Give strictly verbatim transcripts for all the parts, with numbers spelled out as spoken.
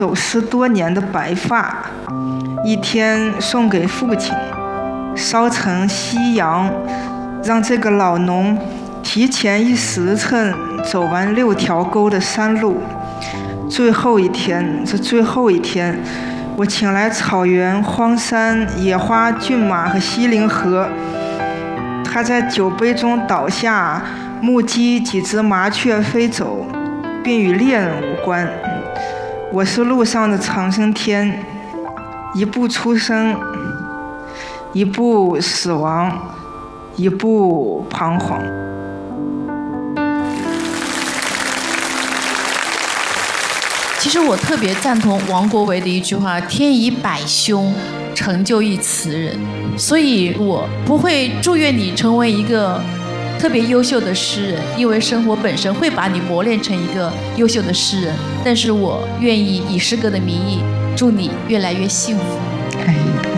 走失多年的白发，一天送给父亲，烧成夕阳，让这个老农提前一时辰走完六条沟的山路。最后一天，这最后一天，我请来草原、荒山、野花、骏马和西陵河。他在酒杯中倒下，目击几只麻雀飞走，并与猎人无关。我是路上的长生天，一步出生，一步死亡，一步彷徨。 其实我特别赞同王国维的一句话：天以百凶，成就一词人。所以我不会祝愿你成为一个特别优秀的诗人，因为生活本身会把你磨练成一个优秀的诗人。但是我愿意以诗歌的名义，祝你越来越幸福。 哎，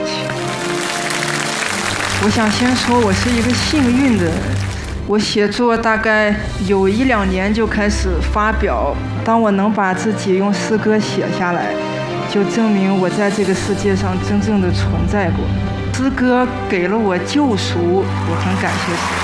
我想先说，我是一个幸运的人。我写作大概有一两年就开始发表，当我能把自己用诗歌写下来，就证明我在这个世界上真正的存在过。诗歌给了我救赎，我很感谢神。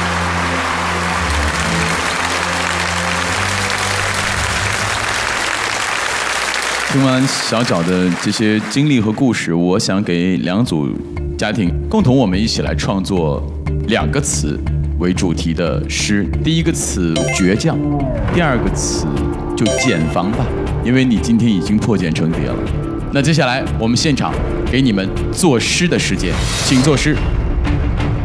听完小脚的这些经历和故事，我想给两组家庭共同我们一起来创作两个词为主题的诗。第一个词倔强，第二个词就减房吧，因为你今天已经破茧成蝶了。那接下来我们现场给你们作诗的时间，请作诗。